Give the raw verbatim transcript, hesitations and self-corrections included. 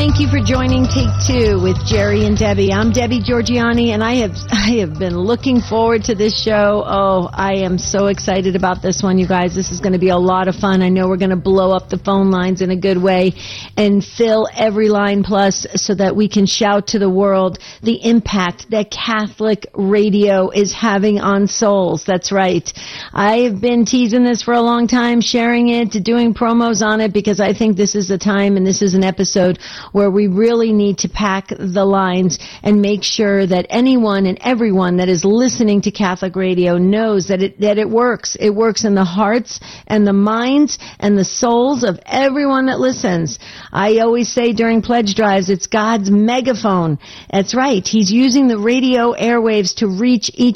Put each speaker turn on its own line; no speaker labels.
Thank you for joining Take Two with Jerry and Debbie. I'm Debbie Georgianni, and I have I have been looking forward to this show. Oh, I am so excited about this one, you guys. This is going to be a lot of fun. I know we're going to blow up the phone lines in a good way and fill every line plus so that we can shout to the world the impact that Catholic radio is having on souls. That's right. I have been teasing this for a long time, sharing it, doing promos on it, because I think this is a time and this is an episode where we really need to pack the lines and make sure that anyone and everyone that is listening to Catholic radio knows that it that it works. It works in the hearts and the minds and the souls of everyone that listens. I always say during pledge drives, it's God's megaphone. That's right. He's using the radio airwaves to reach each